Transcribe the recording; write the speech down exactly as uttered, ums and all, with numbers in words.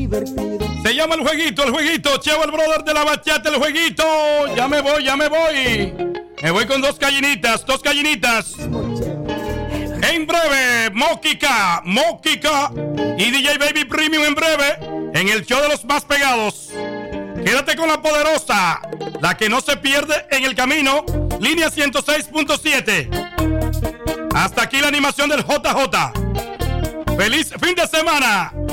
divertido. Se llama el jueguito, el jueguito. Cheo, el brother de la bachata, el jueguito. Ya me voy, ya me voy. Me voy con dos gallinitas, dos gallinitas. En breve, Moquica, Moquica y D J Baby Premium en breve en el show de los más pegados. Quédate con la poderosa, la que no se pierde en el camino, línea ciento seis punto siete. Hasta aquí la animación del J J. ¡Feliz fin de semana!